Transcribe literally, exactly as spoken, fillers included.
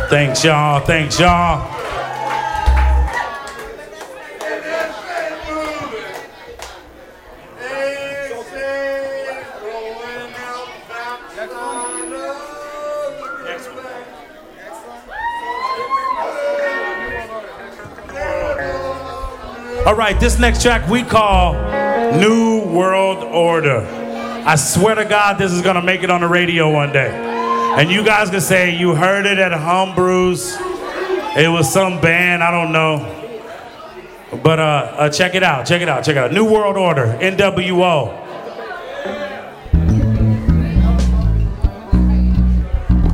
Thanks, y'all. Thanks, y'all. All right, this next track we call New World Order. I swear to God, this is gonna make it on the radio one day. And you guys can say you heard it at Humbrew's. It was some band, I don't know. But uh, uh, check it out, check it out, check it out. New World Order, N W O.